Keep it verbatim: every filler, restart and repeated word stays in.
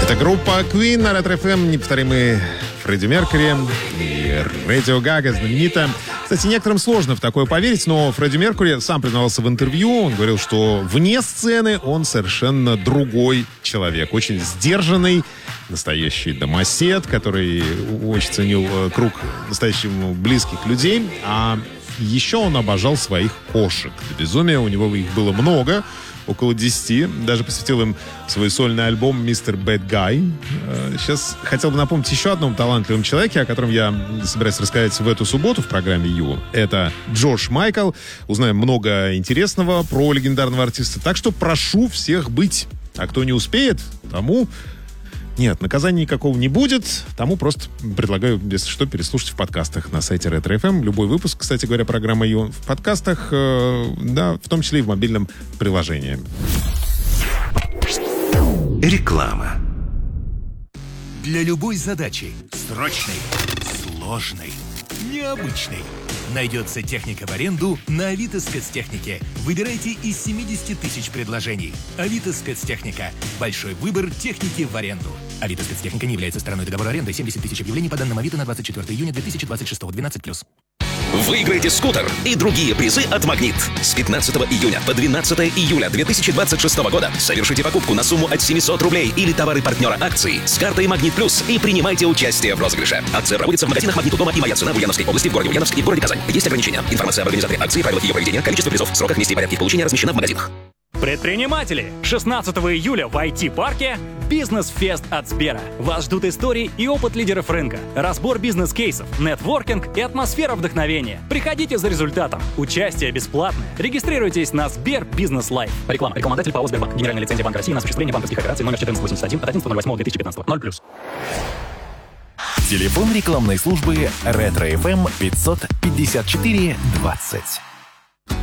Это группа Queen на Ретро эф эм, неповторимый Фредди Меркьюри и Радио Гага знаменита. Кстати, некоторым сложно в такое поверить, но Фредди Меркьюри сам признавался в интервью. Он говорил, что вне сцены он совершенно другой человек. Очень сдержанный, настоящий домосед, который очень ценил круг настоящему близких людей. А еще он обожал своих кошек. До безумия у него их было много. Около десяти. Даже посвятил им свой сольный альбом «мистер Bad Guy». Сейчас хотел бы напомнить еще одном талантливом человеке, о котором я собираюсь рассказать в эту субботу в программе «Ю». Это Джордж Майкл. Узнаем много интересного про легендарного артиста. Так что прошу всех быть. А кто не успеет, тому... Нет, наказания никакого не будет. Тому просто предлагаю, если что, переслушать в подкастах на сайте Ретро эф эм. Любой выпуск, кстати говоря, программы «Ю» в подкастах, э, да, в том числе и в мобильном приложении. Реклама. Для любой задачи, срочной, сложной, необычной, найдется техника в аренду на Авито Спецтехнике. Выбирайте из семидесяти тысяч предложений. Авито Спецтехника. Большой выбор техники в аренду. Авито Спецтехника не является стороной договора аренды. семьдесят тысяч объявлений по данным Авито на двадцать четвёртое июня две тысячи двадцать шестого. двенадцать плюс. Выиграйте скутер и другие призы от «Магнит». С пятнадцатого июня по двенадцатое июля две тысячи двадцать шестого года совершите покупку на сумму от семисот рублей или товары партнера акции с картой «Магнит Плюс» и принимайте участие в розыгрыше. Акция проводится в магазинах «Магнит» у дома и «Моя цена» в Ульяновской области, в городе Ульяновск и в городе Казань. Есть ограничения. Информация об организаторе акции, правилах ее проведения, количество призов, сроках, месте и порядке их получения размещена в магазинах. Предприниматели! шестнадцатого июля в ай ти-парке «Бизнес-фест» от Сбера. Вас ждут истории и опыт лидеров рынка, разбор бизнес-кейсов, нетворкинг и атмосфера вдохновения. Приходите за результатом. Участие бесплатное. Регистрируйтесь на Сбер Бизнес Лайф. Реклама. Рекламодатель ПАО «Сбербанк». Генеральная лицензия Банка России на осуществление банковских операций номер четырнадцать восемьдесят один от одиннадцатого ноль восьмого две тысячи пятнадцатого. ноль плюс. Телефон рекламной службы Ретро эф эм пятьсот пятьдесят четыре двадцать.